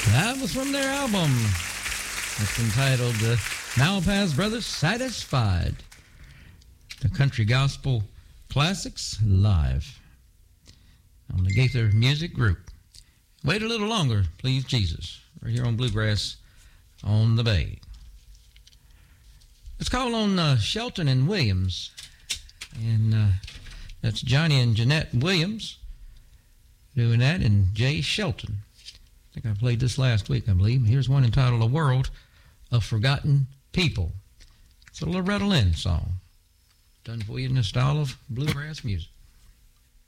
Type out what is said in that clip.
That was from their album. It's entitled Malpass Brothers Satisfied. The Country Gospel Classics Live on the Gaither Music Group. Wait a little longer, please, Jesus. Right here on Bluegrass on the Bay. Let's call on Shelton and Williams. And that's Johnny and Jeanette Williams doing that, and Jay Shelton. I think I played this last week, I believe. Here's one entitled A World of Forgotten People. It's a Loretta Lynn song, done for you in the style of bluegrass music.